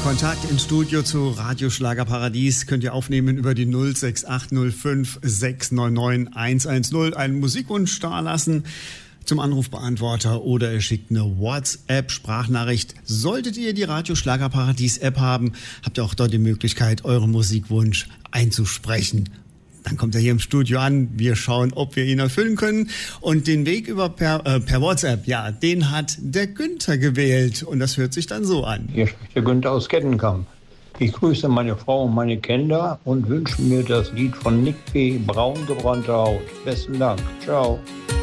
Kontakt ins Studio zu Radio Schlagerparadies könnt ihr aufnehmen über die 06805 699 110, einen Musikwunsch dalassen zum Anrufbeantworter oder ihr schickt eine WhatsApp-Sprachnachricht. Solltet ihr die Radio Schlagerparadies-App haben, habt ihr auch dort die Möglichkeit, euren Musikwunsch einzusprechen. Dann kommt er hier im Studio an, wir schauen, ob wir ihn erfüllen können. Und den Weg über per WhatsApp, ja, den hat der Günther gewählt. Und das hört sich dann so an. Hier spricht der Günther aus Kettenkamp. Ich grüße meine Frau und meine Kinder und wünsche mir das Lied von Nick P. Braun gebrannte Haut. Besten Dank. Ciao.